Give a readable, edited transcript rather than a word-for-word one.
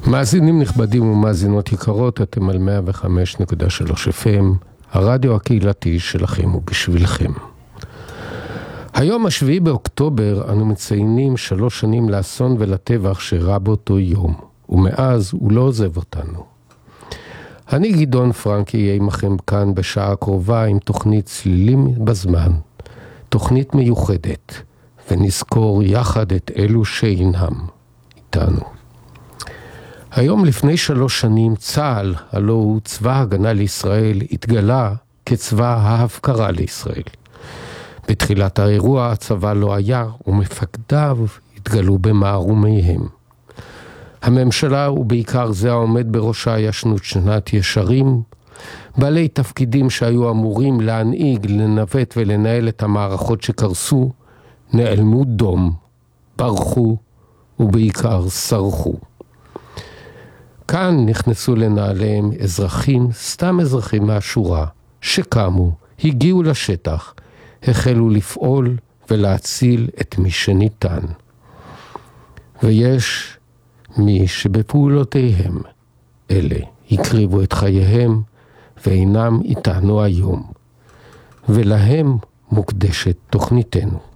מאזינים נכבדים ומאזינות יקרות, אתם על 105.3 FM, הרדיו הקהילתי שלכם ובשבילכם. היום השביעי באוקטובר אנו מציינים 3 שנים לאסון ולטבח שאירע באותו יום, ומאז הוא לא עוזב אותנו. אני גדעון פרנקי אהיה עמכם כאן בשעה הקרובה עם תוכנית צלילים בזמן, תוכנית מיוחדת, ונזכור יחד את אלו שאינם איתנו. היום לפני 3 שנים צה"ל, הלא הוא צבא ההגנה לישראל, התגלה כצבא ההפקרה לישראל. בתחילת האירוע הצבא לא היה ומפקדיו התגלו במערומיהם. הממשלה ובעיקר זה העומד בראשה ישנו שנת ישרים, בעלי תפקידים שהיו אמורים להנהיג, לנווט ולנהל את המערכות שקרסו, נעלמו דום, ברחו ובעיקר סרחו. כאן נכנסו לנעליהם אזרחים, סתם אזרחים מהשורה, שקמו, הגיעו לשטח, החלו לפעול ולהציל את מי שניתן. ויש מי שבפעולותיהם אלה הקריבו את חייהם ואינם איתנו היום, ולהם מוקדשת תוכניתנו.